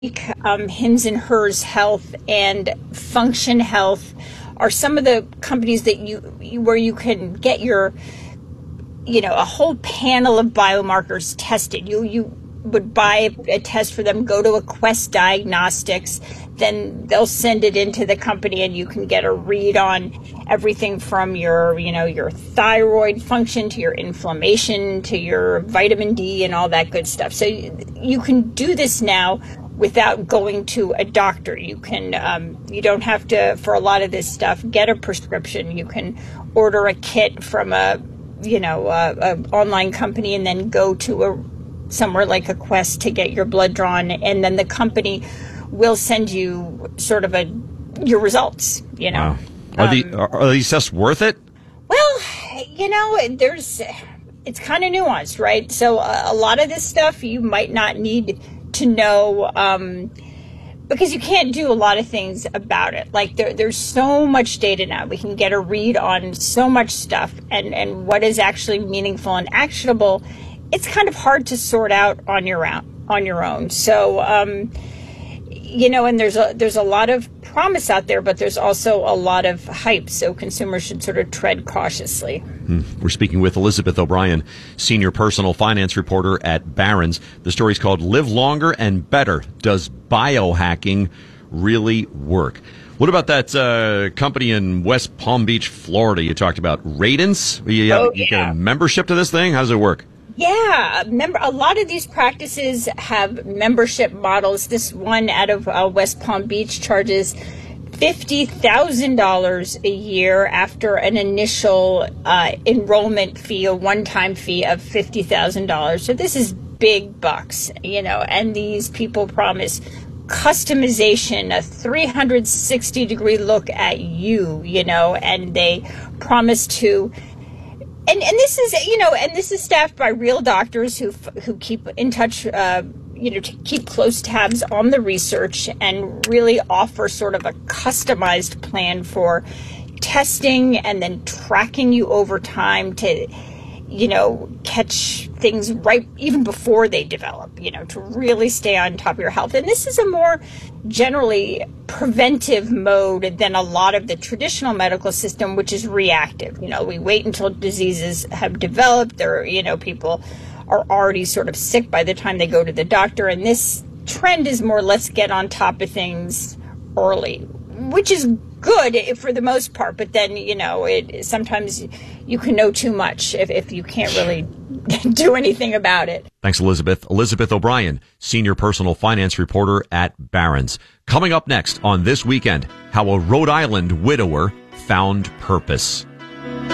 Hims and Hers Health and Function Health are some of the companies that where you can get your, a whole panel of biomarkers tested. You would buy a test for them, go to a Quest Diagnostics, then they'll send it into the company and you can get a read on everything from your thyroid function to your inflammation to your vitamin D and all that good stuff. So you can do this now without going to a doctor. You can, you don't have to, for a lot of this stuff, get a prescription. You can order a kit from a online company and then go to somewhere like a Quest to get your blood drawn, and then the company will send you sort of your results. Wow. Are these tests worth it? Well, it's kind of nuanced, right? So a lot of this stuff you might not need to know, because you can't do a lot of things about it. Like there's so much data now. We can get a read on so much stuff, and what is actually meaningful and actionable, it's kind of hard to sort out on your own. So, and there's a lot of promise out there, but there's also a lot of hype. So consumers should sort of tread cautiously. We're speaking with Elizabeth O'Brien, senior personal finance reporter at Barron's. The story's called "Live Longer and Better: Does Biohacking Really Work?" What about that company in West Palm Beach, Florida? You talked about Radiance. You get a membership to this thing. How does it work? Yeah, a lot of these practices have membership models. This one out of West Palm Beach charges $50,000 a year after an initial enrollment fee, a one-time fee of $50,000. So this is big bucks, and these people promise customization, a 360-degree look at you, and they promise to. And this is, and this is staffed by real doctors who keep in touch, to keep close tabs on the research and really offer sort of a customized plan for testing and then tracking you over time to, catch things right even before they develop, to really stay on top of your health. And this is a more generally preventive mode than a lot of the traditional medical system, which is reactive. We wait until diseases have developed, people are already sort of sick by the time they go to the doctor. And this trend is more, let's get on top of things early, which is good for the most part, but then sometimes you can know too much if you can't really do anything about it. Thanks, Elizabeth. Elizabeth O'Brien, senior personal finance reporter at Barron's. Coming up next on This Weekend, how a Rhode Island widower found purpose.